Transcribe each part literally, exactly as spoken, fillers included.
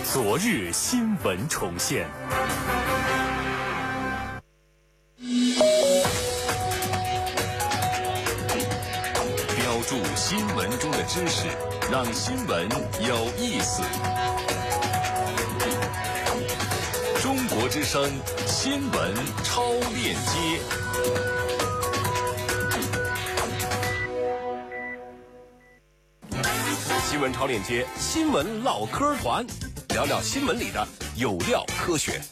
昨日新闻重现。标注新闻中的知识，让新闻有意思。中国之声新闻超链接。新闻超链接，新闻唠嗑团，聊聊新闻里的有料科学。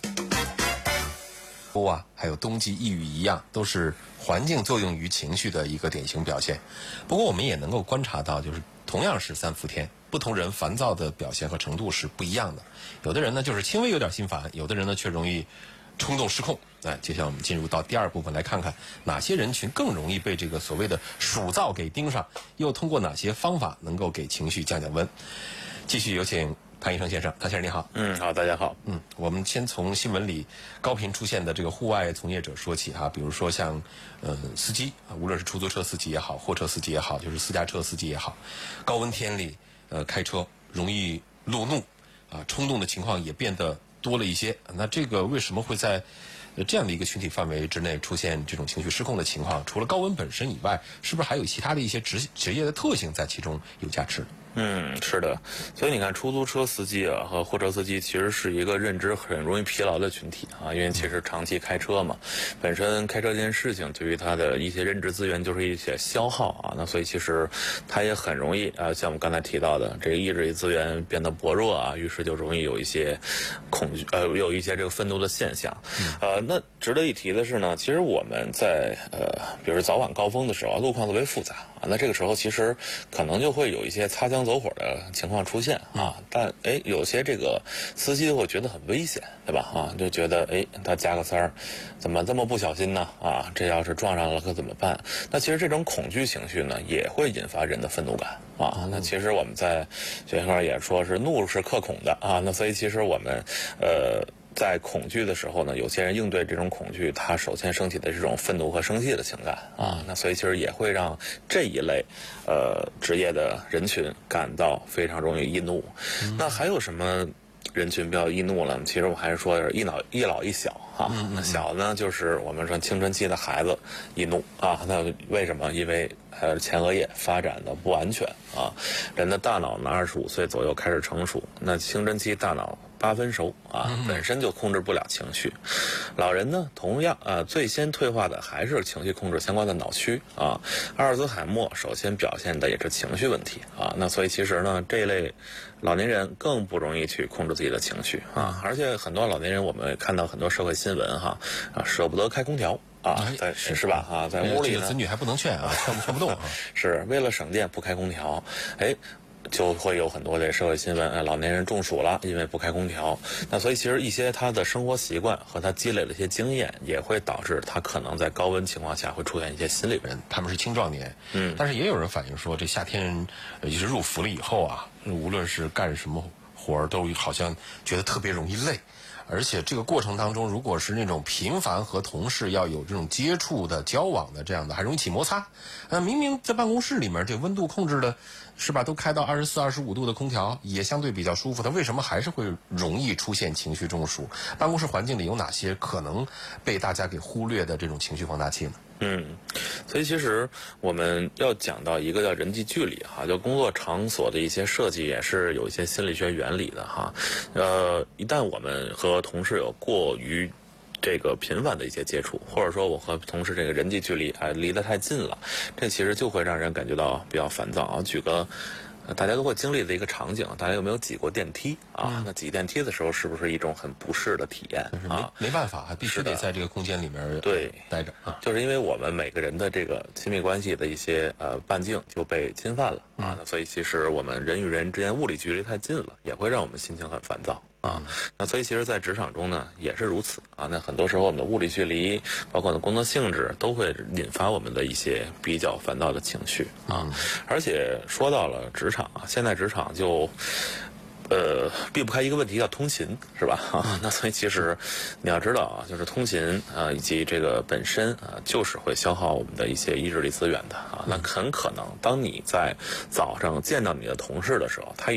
啊，还有冬季抑郁一样，都是环境作用于情绪的一个典型表现。不过我们也能够观察到，就是同样是三伏天，不同人烦躁的表现和程度是不一样的。有的人呢就是轻微有点心烦，有的人呢却容易冲动失控。哎，接下来我们进入到第二部分，来看看哪些人群更容易被这个所谓的暑燥给盯上，又通过哪些方法能够给情绪降降温。继续有请潘医生先生。潘先生你好。 嗯，好，大家好。 嗯，我们先从新闻里高频出现的这个户外从业者说起哈，比如说像呃司机啊，无论是出租车司机也好，货车司机也好，就是私家车司机也好，高温天里呃开车容易路怒啊，冲动的情况也变得多了一些。那这个为什么会在呃这样的一个群体范围之内出现这种情绪失控的情况？除了高温本身以外，是不是还有其他的一些职职业的特性在其中有加持？ 嗯，是的，所以你看，出租车司机啊和货车司机其实是一个认知很容易疲劳的群体啊，因为其实长期开车嘛，本身开车这件事情对于他的一些认知资源就是一些消耗啊，那所以其实他也很容易啊，像我们刚才提到的，这个意志力资源变得薄弱啊，于是就容易有一些恐惧，呃，有一些这个愤怒的现象。呃，那值得一提的是呢，其实我们在呃，比如早晚高峰的时候，路况特别复杂啊，那这个时候其实可能就会有一些擦枪走火的情况出现啊，但哎，有些这个司机会觉得很危险，对吧？啊，就觉得哎，他加个塞儿，怎么这么不小心呢？啊，这要是撞上了可怎么办？那其实这种恐惧情绪呢，也会引发人的愤怒感啊。那其实我们在学科也说是怒是克恐的啊，那所以其实我们呃。在恐惧的时候呢，有些人应对这种恐惧，他首先升起的这种愤怒和生气的情感啊，那所以其实也会让这一类呃职业的人群感到非常容易易怒。嗯、那还有什么人群比较易怒了？其实我还是说一老一老一小啊。嗯嗯那小呢，就是我们说青春期的孩子易怒啊。那为什么？因为呃前额叶发展的不完全啊。人的大脑呢，二十五岁左右开始成熟，那青春期大脑八分熟啊，本身就控制不了情绪。老人呢，同样啊，最先退化的还是情绪控制相关的脑区啊。阿尔兹海默首先表现的也是情绪问题啊。那所以其实呢，这一类老年人更不容易去控制自己的情绪啊。而且很多老年人，我们看到很多社会新闻哈啊，舍不得开空调。啊，在是是吧？啊，在屋里呢， 子女还不能劝啊，劝不劝不动啊。 是为了省电不开空调，哎。就会有很多的社会新闻，哎，老年人中暑了，因为不开空调。那所以其实一些他的生活习惯和他积累的一些经验，也会导致他可能在高温情况下会出现一些心理问题。 他们是青壮年， 嗯， 但是也有人反映说，这夏天尤其是入伏了以后啊，无论是干什么活儿，都好像觉得特别容易累。而且这个过程当中，如果是那种频繁和同事要有这种接触的、交往的这样的，还容易起摩擦。呃，明明在办公室里面这温度控制的，是吧？都开到二十四、二十五度的空调，也相对比较舒服。它为什么还是会容易出现情绪中暑？办公室环境里有哪些可能被大家给忽略的这种情绪放大器呢？ 嗯，所以其实我们要讲到一个叫人际距离哈，就工作场所的一些设计也是有一些心理学原理的哈。呃，一旦我们和同事有过于这个频繁的一些接触，或者说我和同事这个人际距离哎离得太近了，这其实就会让人感觉到比较烦躁啊。举个大家都会经历的一个场景，大家有没有挤过电梯啊？嗯、那挤电梯的时候，是不是一种很不适的体验啊？ 没办法，还必须得在这个空间里面对待着啊。 就是因为我们每个人的这个亲密关系的一些呃半径就被侵犯了啊，那、嗯、所以其实我们人与人之间物理距离太近了，也会让我们心情很烦躁。啊，那所以其实，在职场中呢，也是如此啊。那很多时候，我们的物理距离，包括我们的工作性质，都会引发我们的一些比较烦躁的情绪啊。而且说到了职场啊，现在职场就。呃，避不开一个问题叫通勤，是吧？啊，那所以其实你要知道啊，就是通勤啊，以及这个本身啊，就是会消耗我们的一些意志力资源的啊。那很可能，当你在早上见到你的同事的时候，他